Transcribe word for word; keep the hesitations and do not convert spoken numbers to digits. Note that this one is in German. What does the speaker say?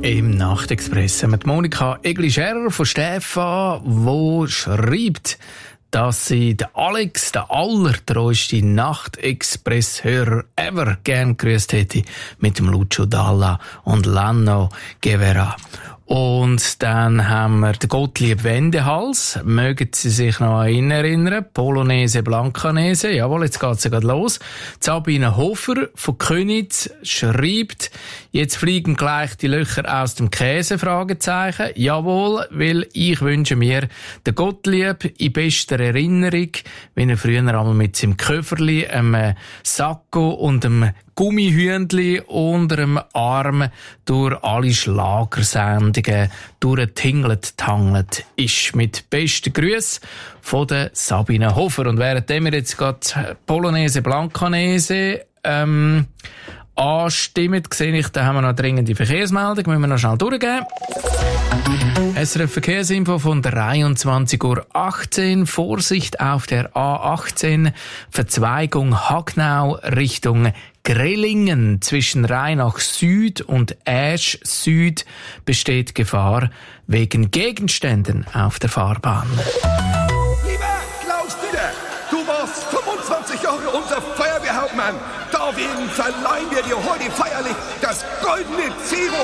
Im Nachtexpress haben wir die Monika Egli-Scherer von Stefan, die schreibt, dass sie den Alex, den allertreuesten Nachtexpress-Hörer ever gern grüßt hätte mit dem Lucio Dalla und Lano Guevara. Und dann haben wir den Gottlieb Wendehals. Mögen Sie sich noch an ihn erinnern? Polonaise Blancanese. Jawohl, jetzt geht's ja gerade los. Sabine Hofer von Köniz schreibt, jetzt fliegen gleich die Löcher aus dem Käse? Fragezeichen. Jawohl, weil ich wünsche mir den Gottlieb in bester Erinnerung, wenn er früher einmal mit seinem Köfferli, einem Sakko und einem Gummihündli unter dem Arm durch alle Schlagersendungen durchtingelt, tangelt ist. Mit besten Grüßen von der Sabine Hofer. Und währenddem wir jetzt gerade Polonaise Blancanese ähm, anstimmen, sehe ich, da haben wir noch dringende Verkehrsmeldung, müssen wir noch schnell durchgehen. S R F Verkehrsinfo von dreiundzwanzig Uhr achtzehn. Vorsicht auf der A achtzehn, Verzweigung Hagnau Richtung Grellingen. Zwischen Rheinach Süd und Asch Süd besteht Gefahr wegen Gegenständen auf der Fahrbahn. Lieber Klaus Dieter, du warst fünfundzwanzig Jahre unser Feuerwehrhauptmann. Deswegen verleihen wir dir heute feierlich das goldene Zero